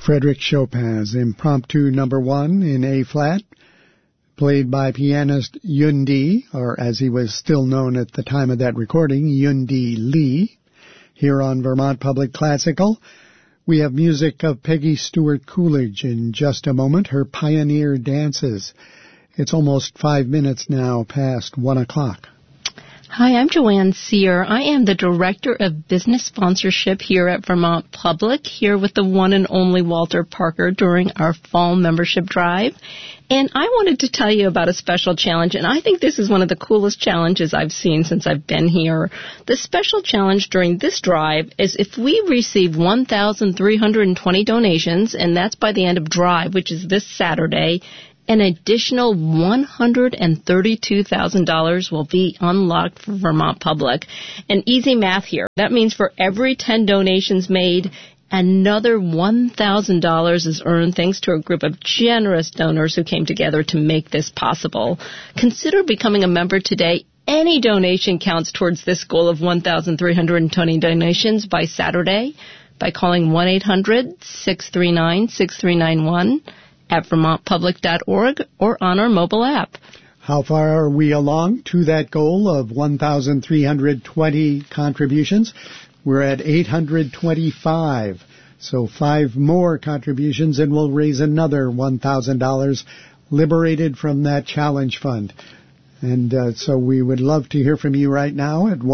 Frédéric Chopin's Impromptu No. 1 in A-flat, played by pianist Yundi, or as he was still known at the time of that recording, Yundi Lee. Here on Vermont Public Classical, we have music of Peggy Stewart Coolidge in just a moment, her Pioneer Dances. It's almost 5 minutes now past 1 o'clock. Hi, I'm Joanne Sear. I am the Director of Business Sponsorship here at Vermont Public, here with the one and only Walter Parker during our fall membership drive. And I wanted to tell you about a special challenge, and I think this is one of the coolest challenges I've seen since I've been here. The special challenge during this drive is if we receive 1,320 donations, and that's by the end of drive, which is this Saturday, an additional $132,000 will be unlocked for Vermont Public. And easy math here. That means for every 10 donations made, another $1,000 is earned thanks to a group of generous donors who came together to make this possible. Consider becoming a member today. Any donation counts towards this goal of 1,320 donations by Saturday by calling 1-800-639-6391. at vermontpublic.org or on our mobile app. How far are we along to that goal of 1,320 contributions? We're at 825. So 5 more contributions and we'll raise another $1,000 liberated from that challenge fund. And so we would love to hear from you right now at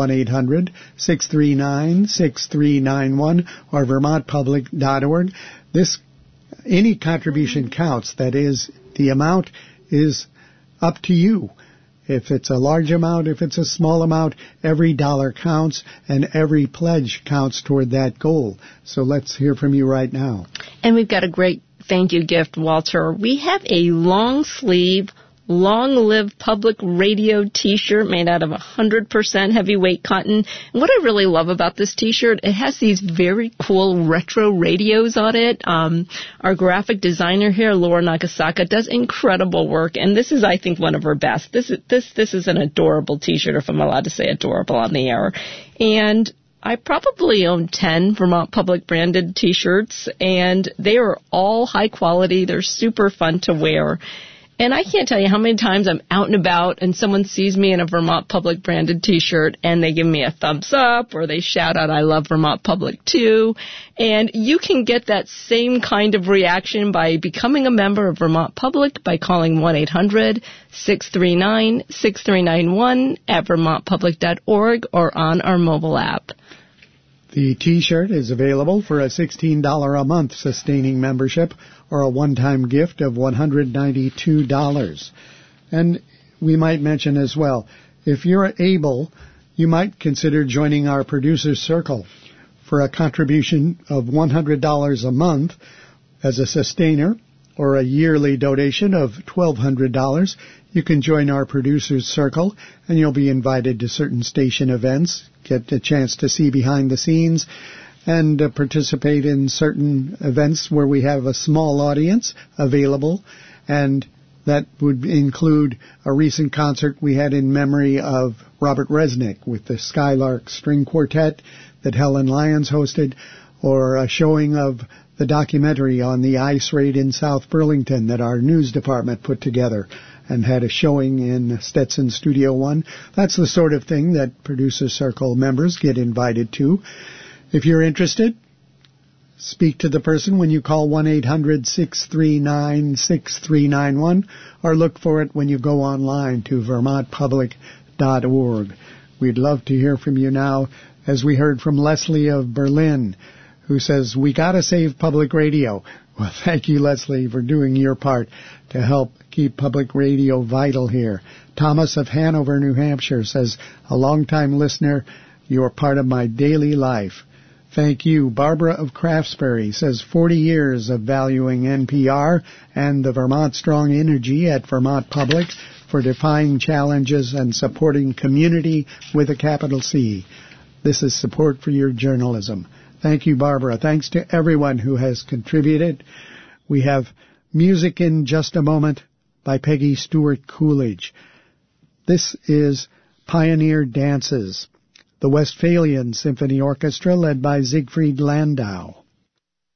1-800-639-6391 or vermontpublic.org. Any contribution counts. That is, the amount is up to you. If it's a large amount, if it's a small amount, every dollar counts and every pledge counts toward that goal. So let's hear from you right now. And we've got a great thank you gift, Walter. We have a long sleeve, Long Live Public Radio T-shirt made out of 100% heavyweight cotton. And what I really love about this T-shirt, it has these very cool retro radios on it. Our graphic designer here, Laura Nagasaka, does incredible work, and this is, I think, one of her best. This is an adorable T-shirt, if I'm allowed to say adorable on the air. And I probably own 10 Vermont Public branded T-shirts, and they are all high quality. They're super fun to wear. And I can't tell you how many times I'm out and about and someone sees me in a Vermont Public branded T-shirt and they give me a thumbs up or they shout out, "I love Vermont Public too." And you can get that same kind of reaction by becoming a member of Vermont Public by calling 1-800-639-6391 at vermontpublic.org or on our mobile app. The T-shirt is available for a $16 a month sustaining membership or a one-time gift of $192. And we might mention as well, if you're able, you might consider joining our Producers Circle for a contribution of $100 a month as a sustainer or a yearly donation of $1,200. You can join our Producers Circle and you'll be invited to certain station events, get a chance to see behind the scenes, and participate in certain events where we have a small audience available. And that would include a recent concert we had in memory of Robert Resnick with the Skylark String Quartet that Helen Lyons hosted, or a showing of the documentary on the ice raid in South Burlington that our news department put together and had a showing in Stetson Studio One. That's the sort of thing that Producer Circle members get invited to. If you're interested, speak to the person when you call 1-800-639-6391 or look for it when you go online to vermontpublic.org. We'd love to hear from you now, as we heard from Leslie of Berlin, who says, "We got to save public radio." Well, thank you, Leslie, for doing your part to help keep public radio vital here. Thomas of Hanover, New Hampshire says, "A longtime listener, you're part of my daily life." Thank you. Barbara of Craftsbury says 40 years of valuing NPR and the Vermont Strong Energy at Vermont Public for defying challenges and supporting community with a capital C. This is support for your journalism. Thank you, Barbara. Thanks to everyone who has contributed. We have music in just a moment by Peggy Stewart Coolidge. This is Pioneer Dances, the Westphalian Symphony Orchestra led by Siegfried Landau.